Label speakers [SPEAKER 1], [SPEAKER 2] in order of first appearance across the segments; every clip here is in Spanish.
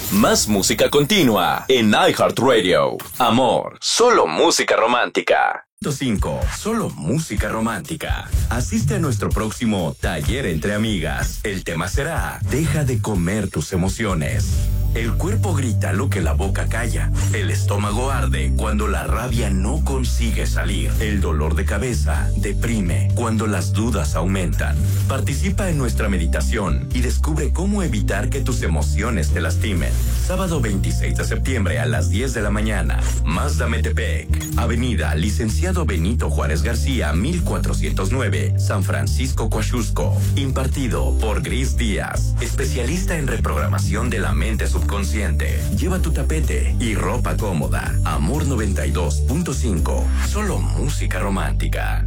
[SPEAKER 1] Más música continua en iHeartRadio. Amor, solo música romántica. 5. Solo música romántica. Asiste a nuestro próximo taller entre amigas. El tema será: deja de comer tus emociones. El cuerpo grita lo que la boca calla. El estómago arde cuando la rabia no consigue salir. El dolor de cabeza deprime cuando las dudas aumentan. Participa en nuestra meditación y descubre cómo evitar que tus emociones te lastimen. Sábado 26 de septiembre a las 10 de la mañana. Mazda Metepec. Avenida Licenciado Benito Juárez García, 1409, San Francisco, Coaxusco. Impartido por Gris Díaz, especialista en reprogramación de la mente subconsciente. Lleva tu tapete y ropa cómoda. Amor 92.5. Solo música romántica.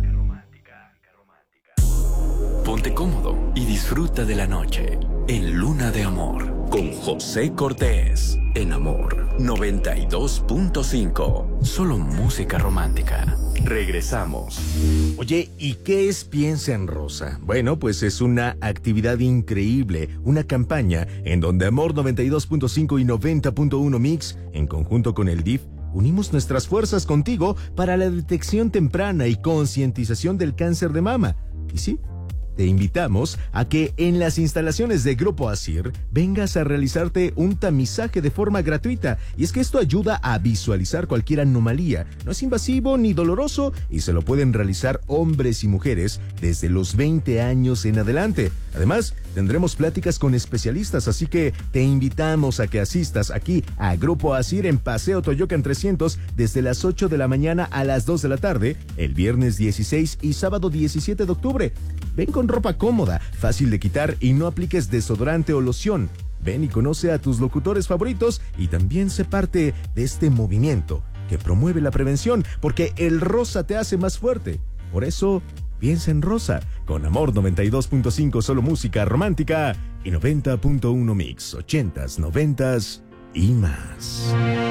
[SPEAKER 1] Ponte cómodo y disfruta de la noche en Luna de Amor con José Cortés en Amor 92.5. Solo música romántica. Regresamos.
[SPEAKER 2] Oye, ¿y qué es Piensa en Rosa? Bueno, pues es una actividad increíble, una campaña en donde Amor 92.5 y 90.1 Mix, en conjunto con el DIF, unimos nuestras fuerzas contigo para la detección temprana y concientización del cáncer de mama. Y sí, te invitamos a que en las instalaciones de Grupo Asir vengas a realizarte un tamizaje de forma gratuita. Y es que esto ayuda a visualizar cualquier anomalía. No es invasivo ni doloroso y se lo pueden realizar hombres y mujeres desde los 20 años en adelante. Además, tendremos pláticas con especialistas, así que te invitamos a que asistas aquí a Grupo Asir en Paseo Toyocan 300 desde las 8 de la mañana a las 2 de la tarde, el viernes 16 y sábado 17 de octubre. Ven con ropa cómoda, fácil de quitar y no apliques desodorante o loción. Ven y conoce a tus locutores favoritos y también sé parte de este movimiento que promueve la prevención, porque el rosa te hace más fuerte. Por eso, piensa en Rosa, con Amor 92.5 solo música romántica y 90.1 Mix, 80s, 90s y más.